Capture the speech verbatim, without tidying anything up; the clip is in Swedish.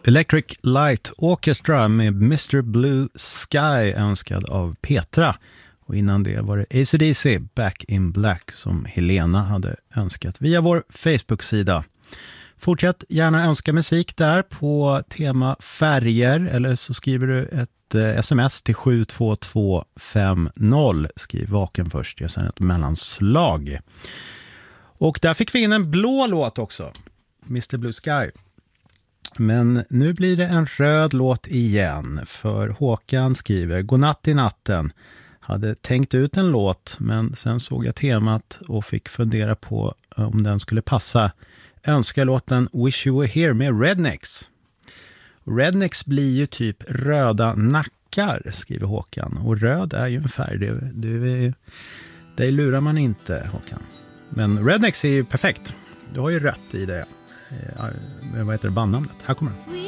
Electric Light Orchestra med mister Blue Sky önskad av Petra. Och innan det var det A C D C Back in Black som Helena hade önskat via vår Facebook-sida. Fortsätt gärna önska musik där på tema färger eller så skriver du ett eh, sms till sju två två fem noll. Skriv vaken först, jag säger ett mellanslag. Och där fick vi in en blå låt också, mister Blue Sky. Men nu blir det en röd låt igen, för Håkan skriver: Godnatt i natten. Hade tänkt ut en låt, men sen såg jag temat och fick fundera på om den skulle passa. Önskar låten Wish You Were Here med Rednecks. Rednecks blir ju typ röda nackar, skriver Håkan. Och röd är ju en färg, det, det, det lurar man inte, Håkan. Men Rednecks är ju perfekt. Du har ju rött i det. Eh, vad heter det, bandnamnet? Här kommer den.